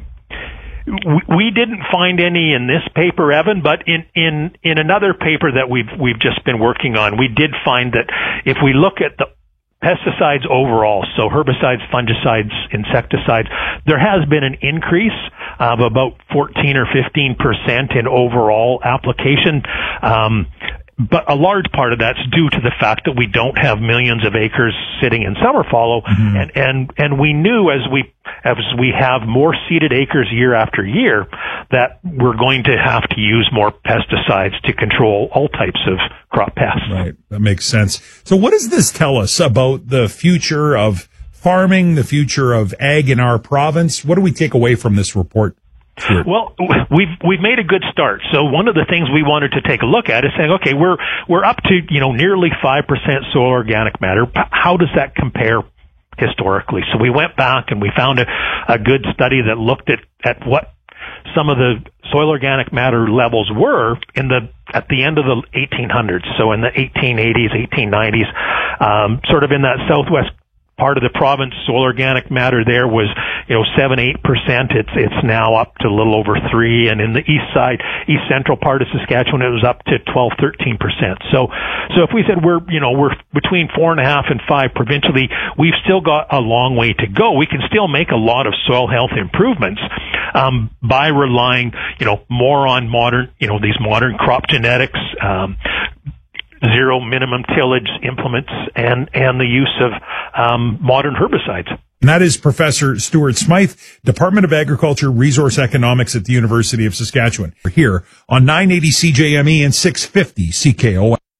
X: we, we didn't find any in this paper, Evan, but in, in, in another paper that we've, we've just been working on, we did find that if we look at the pesticides overall, so herbicides, fungicides, insecticides, there has been an increase of about fourteen or fifteen percent in overall application. Um, but a large part of that's due to the fact that we don't have millions of acres sitting in summer fallow, mm-hmm. and, and, and we knew as we, as we have more seeded acres year after year, that we're going to have to use more pesticides to control all types of crop pests.
B: Right. That makes sense. So what does this tell us about the future of farming, the future of ag in our province? What do we take away from this report? Sure.
X: Well, we've we've made a good start. So one of the things we wanted to take a look at is saying, okay, we're we're up to, you know, nearly five percent soil organic matter. How does that compare historically? So we went back and we found a, a good study that looked at, at what some of the soil organic matter levels were in the at the end of the eighteen hundreds. So in the eighteen eighties, eighteen nineties, um, sort of in that southwest part of the province, soil organic matter there was, you know, seven, eight percent. It's, it's now up to a little over three. And in the east side, east central part of Saskatchewan, it was up to twelve, thirteen percent. So, so if we said we're, you know, we're between four and a half and five provincially, we've still got a long way to go. We can still make a lot of soil health improvements, um, by relying, you know, more on modern, you know, these modern crop genetics, um, zero minimum tillage implements, and, and the use of um, modern herbicides.
B: And that is Professor Stuart Smythe, Department of Agriculture, Resource Economics at the University of Saskatchewan. We're here on nine eighty C J M E and six fifty C K O M.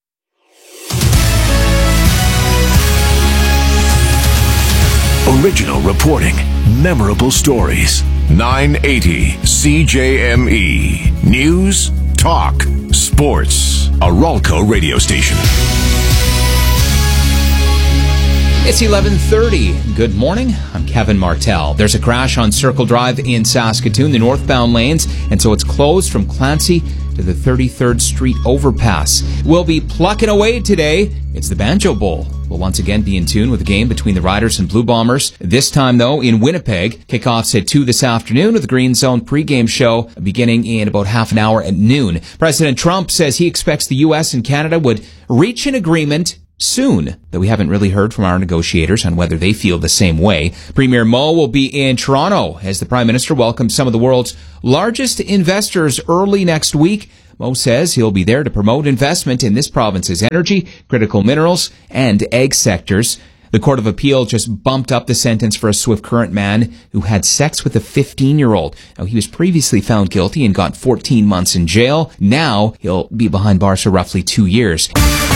D: Original reporting, memorable stories. nine eighty C J M E. News, talk, sports. A Ralco radio station.
E: It's eleven thirty. Good morning. I'm Kevin Martel. There's a crash on Circle Drive in Saskatoon, the northbound lanes, and so it's closed from Clancy to the thirty-third Street overpass. We'll be plucking away today. It's the Banjo Bowl. We'll once again be in tune with the game between the Riders and Blue Bombers. This time, though, in Winnipeg. Kickoffs at two this afternoon with the Green Zone pregame show beginning in about half an hour at noon. President Trump says he expects the U S and Canada would reach an agreement soon, though we haven't really heard from our negotiators on whether they feel the same way. Premier Mo will be in Toronto as the Prime Minister welcomes some of the world's largest investors early next week. Mo says he'll be there to promote investment in this province's energy, critical minerals, and ag sectors. The Court of Appeal just bumped up the sentence for a Swift Current man who had sex with a fifteen-year-old. Now, he was previously found guilty and got fourteen months in jail. Now, he'll be behind bars for roughly two years.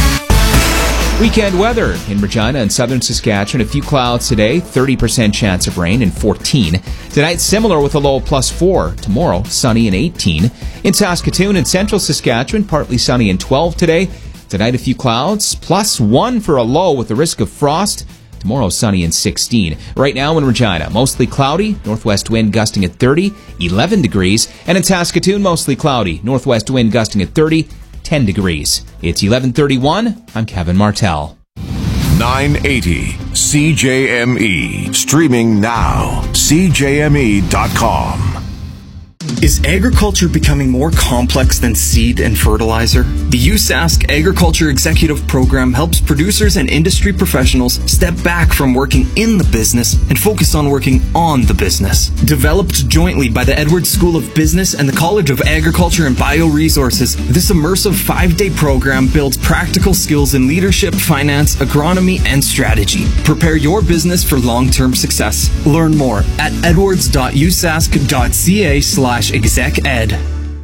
E: Weekend weather in Regina and southern Saskatchewan. A few clouds today, thirty percent chance of rain and fourteen. Tonight, similar with a low of plus four. Tomorrow, sunny and eighteen. In Saskatoon and central Saskatchewan, partly sunny and twelve today. Tonight, a few clouds, plus one for a low with the risk of frost. Tomorrow, sunny and sixteen. Right now in Regina, mostly cloudy, northwest wind gusting at thirty, eleven degrees. And in Saskatoon, mostly cloudy, northwest wind gusting at thirty, ten degrees. It's eleven thirty-one. I'm Kevin Martel.
D: nine eighty C J M E. Streaming now. C J M E dot com.
A: Is agriculture becoming more complex than seed and fertilizer? The U S A S C Agriculture Executive Program helps producers and industry professionals step back from working in the business and focus on working on the business. Developed jointly by the Edwards School of Business and the College of Agriculture and Bioresources, this immersive five-day program builds practical skills in leadership, finance, agronomy, and strategy. Prepare your business for long-term success. Learn more at edwards dot u s a s c dot c a slash exec ed.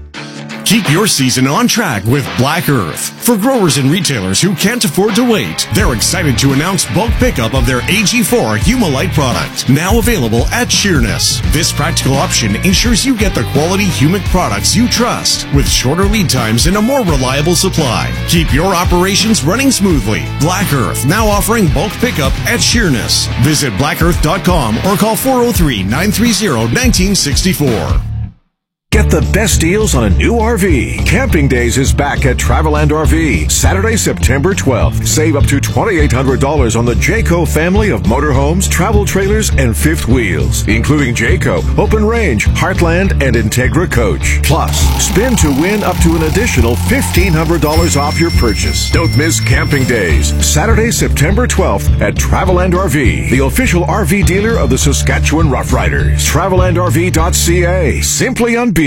J: Keep your season on track with Black Earth. For growers and retailers who can't afford to wait, they're excited to announce bulk pickup of their A G four Humalite product, now available at Sheerness. This practical option ensures you get the quality humic products you trust, with shorter lead times and a more reliable supply. Keep your operations running smoothly. Black Earth, now offering bulk pickup at Sheerness. Visit black earth dot com or call four oh three, nine three oh, one nine six four.
D: Get the best deals on a new R V. Camping Days is back at Traveland R V. Saturday, September twelfth. Save up to twenty-eight hundred dollars on the Jayco family of motorhomes, travel trailers, and fifth wheels, including Jayco, Open Range, Heartland, and Integra Coach. Plus, spin to win up to an additional fifteen hundred dollars off your purchase. Don't miss Camping Days. Saturday, September twelfth at Traveland R V, the official R V dealer of the Saskatchewan Roughriders. traveland r v dot c a. Simply unbeatable.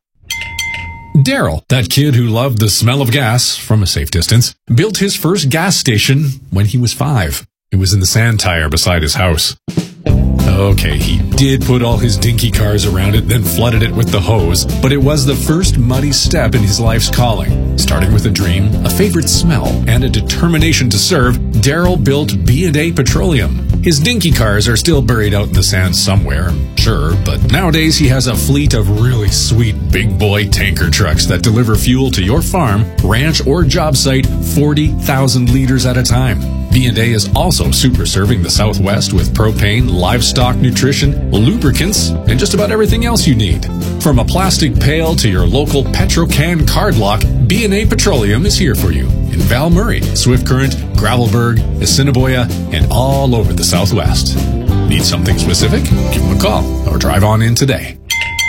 G: Daryl, that kid who loved the smell of gas from a safe distance, built his first gas station when he was five. It was in the sand tire beside his house. Okay, he did put all his dinky cars around it, then flooded it with the hose, but it was the first muddy step in his life's calling. Starting with a dream, a favorite smell, and a determination to serve, Daryl built B and A Petroleum. His dinky cars are still buried out in the sand somewhere, sure, but nowadays he has a fleet of really sweet big boy tanker trucks that deliver fuel to your farm, ranch, or job site forty thousand liters at a time. B and A is also super serving the Southwest with propane, livestock nutrition, lubricants, and just about everything else you need. From a plastic pail to your local Petrocan card lock, B and A Petroleum is here for you in Val Murray, Swift Current, Gravelburg, Assiniboia, and all over the Southwest. Need something specific? Give them a call or drive on in today.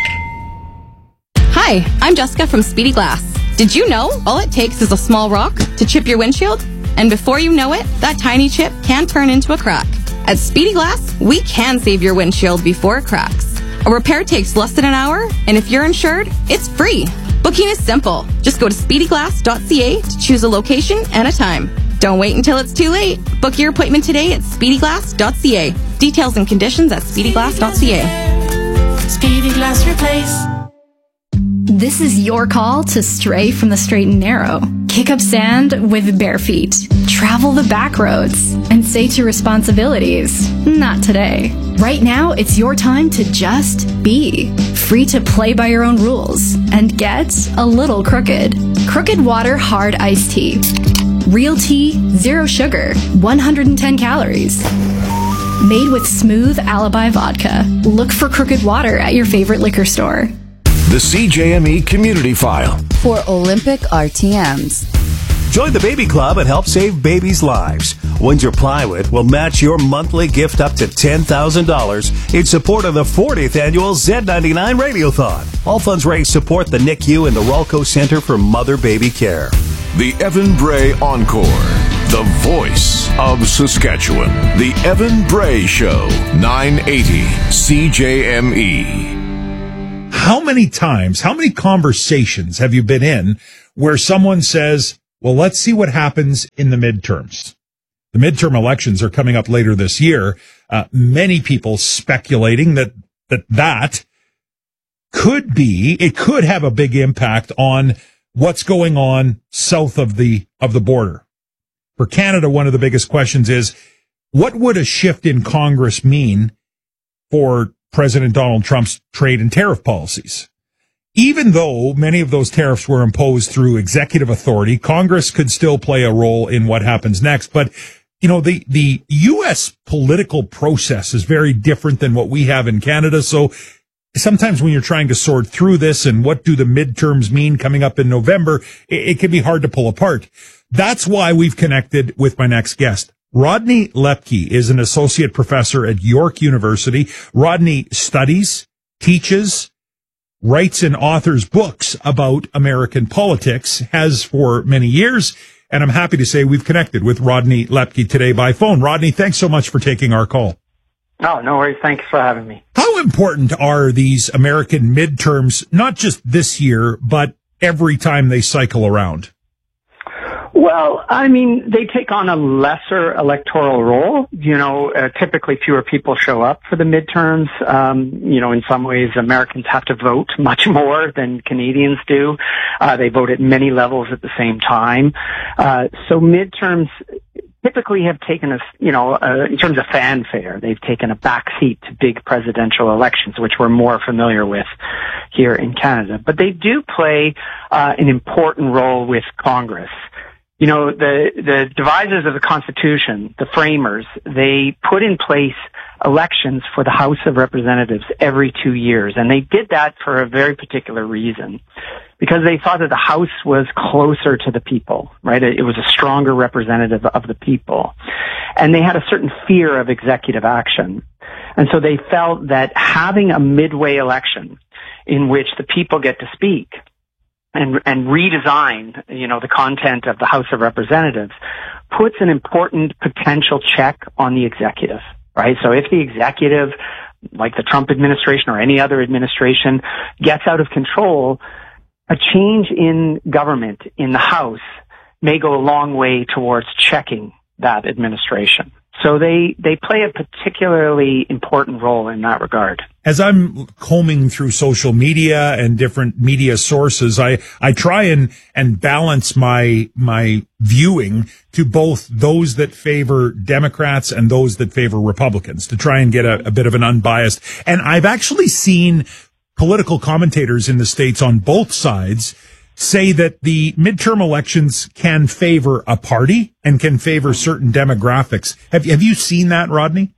K: Hi, I'm Jessica from Speedy Glass. Did you know all it takes is a small rock to chip your windshield? And before you know it, that tiny chip can turn into a crack. At Speedy Glass, we can save your windshield before it cracks. A repair takes less than an hour, and if you're insured, it's free. Booking is simple. Just go to speedy glass dot c a to choose a location and a time. Don't wait until it's too late. Book your appointment today at speedy glass dot c a. Details and conditions at speedy glass dot c a.
L: Speedy Glass Replace.
Y: This is your call to stray from the straight and narrow. Kick up sand with bare feet. Travel the back roads and say to responsibilities, not today. Right now, it's your time to just be. Free to play by your own rules and get a little crooked. Crooked Water Hard Iced Tea. Real tea, zero sugar, one hundred ten calories. Made with smooth Alibi vodka. Look for Crooked Water at your favorite liquor store.
D: The C J M E Community File.
I: For Olympic R T Ms.
L: Join the Baby Club and help save babies' lives. Windsor Plywood will match your monthly gift up to ten thousand dollars in support of the fortieth annual Z ninety-nine Radiothon. All funds raised support the N I C U and the Rolco Center for Mother-Baby Care.
D: The Evan Bray Encore. The voice of Saskatchewan. The Evan Bray Show. nine eighty C J M E.
B: How many times, how many conversations have you been in where someone says, well, let's see what happens in the midterms? The midterm elections are coming up later this year. Uh, many people speculating that, that that could be, it could have a big impact on what's going on south of the, of the border. For Canada, one of the biggest questions is, what would a shift in Congress mean for President Donald Trump's trade and tariff policies? Even though many of those tariffs were imposed through executive authority, Congress could still play a role in what happens next. But, you know, the, the U S political process is very different than what we have in Canada. So sometimes when you're trying to sort through this and what do the midterms mean coming up in November, it, it can be hard to pull apart. That's why we've connected with my next guest. Rodney Lepke is an associate professor at York University. Rodney studies, teaches, writes and authors books about American politics, has for many years, and I'm happy to say we've connected with Rodney Lepke today by phone. Rodney, thanks so much for taking our call.
M: Oh, no worries. Thanks for having me.
B: How important are these American midterms, not just this year, but every time they cycle around?
M: Well, I mean, they take on a lesser electoral role. You know, uh, typically fewer people show up for the midterms. Um, you know, in some ways, Americans have to vote much more than Canadians do. Uh, they vote at many levels at the same time. Uh, so midterms typically have taken a, you know, uh, in terms of fanfare, they've taken a backseat to big presidential elections, which we're more familiar with here in Canada. But they do play uh, an important role with Congress. You know, the, the devisers of the Constitution, the framers, they put in place elections for the House of Representatives every two years. And they did that for a very particular reason. Because they thought that the House was closer to the people, right? It was a stronger representative of the people. And they had a certain fear of executive action. And so they felt that having a midway election in which the people get to speak and, and redesign, you know, the content of the House of Representatives puts an important potential check on the executive, right? So if the executive, like the Trump administration or any other administration, gets out of control, a change in government in the House may go a long way towards checking that administration. So they, they play a particularly important role in that regard.
B: As I'm combing through social media and different media sources, I, I try and, and balance my, my viewing to both those that favor Democrats and those that favor Republicans to try and get a, a bit of an unbiased. And I've actually seen political commentators in the States on both sides say that the midterm elections can favor a party and can favor certain demographics. Have, have you seen that, Rodney?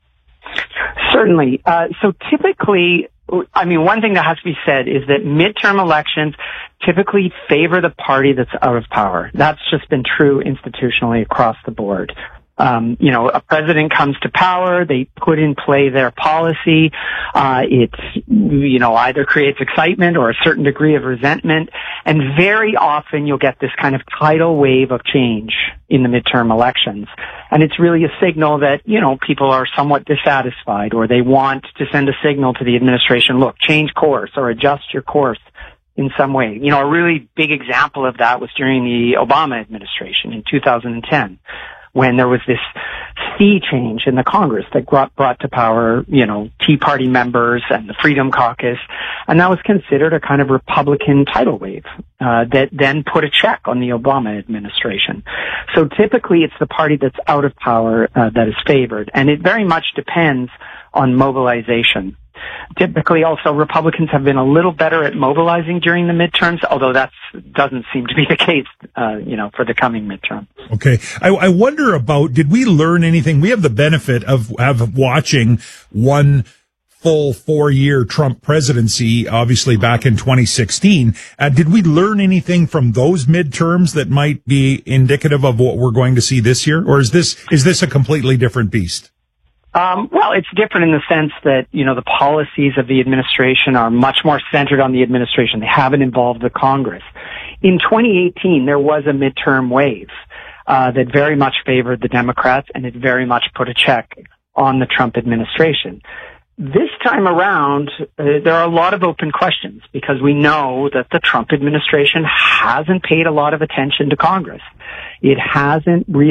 M: Certainly. Uh, so typically, I mean, one thing that has to be said is that midterm elections typically favor the party that's out of power. That's just been true institutionally across the board. Um, you know, a president comes to power, they put in play their policy. Uh, it's, you know, either creates excitement or a certain degree of resentment. And very often you'll get this kind of tidal wave of change in the midterm elections. And it's really a signal that, you know, people are somewhat dissatisfied or they want to send a signal to the administration, look, change course or adjust your course in some way. You know, a really big example of that was during the Obama administration in two thousand ten. When there was this sea change in the Congress that brought, brought to power, you know, Tea Party members and the Freedom Caucus. And that was considered a kind of Republican tidal wave, uh, that then put a check on the Obama administration. So typically it's the party that's out of power, uh, that is favored. And it very much depends on mobilization. Typically, also, Republicans have been a little better at mobilizing during the midterms, although that doesn't seem to be the case, uh, you know, for the coming midterm.
B: Okay. I, I wonder about, did we learn anything? We have the benefit of, of watching one full four-year Trump presidency, obviously back in twenty sixteen. Uh, did we learn anything from those midterms that might be indicative of what we're going to see this year? Or is this, is this a completely different beast?
M: Um, well, it's different in the sense that, you know, the policies of the administration are much more centered on the administration. They haven't involved the Congress. In twenty eighteen, there was a midterm wave uh, that very much favored the Democrats, and it very much put a check on the Trump administration. This time around, uh, there are a lot of open questions because we know that the Trump administration hasn't paid a lot of attention to Congress. It hasn't really